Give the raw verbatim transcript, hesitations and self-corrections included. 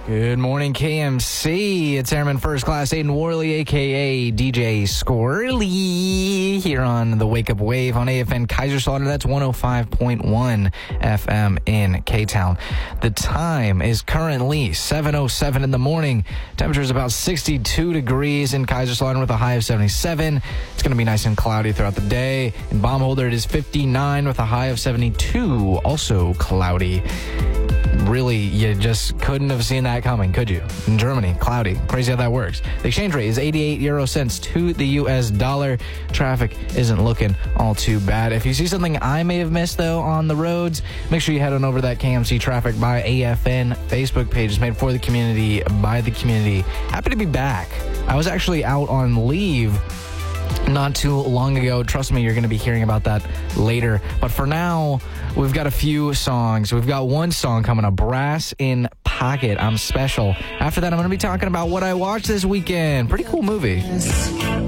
Good morning, K M C. It's Airman First Class Aiden Worley, a k a. D J Squirrely, here on the Wake Up Wave on A F N Kaiserslautern. That's one oh five point one F M in K-Town. The time is currently seven oh seven in the morning. Temperature is about sixty-two degrees in Kaiserslautern with a high of seventy-seven. It's going to be nice and cloudy throughout the day. In Baumholder, it is fifty-nine with a high of seventy-two, also cloudy. Really, you just couldn't have seen that coming, could you? In Germany, cloudy. Crazy how that works. The exchange rate is eighty-eight euro cents to the U S dollar. Traffic isn't looking all too bad. If you see something I may have missed, though, on the roads, make sure you head on over to that K M C Traffic by A F N Facebook page. It's made for the community, by the community. Happy to be back. I was actually out on leave not too long ago. Trust me, you're going to be hearing about that later. But for now, we've got a few songs. We've got one song coming up, Brass in Pocket. I'm Special. After that, I'm going to be talking about what I watched this weekend. Pretty cool movie.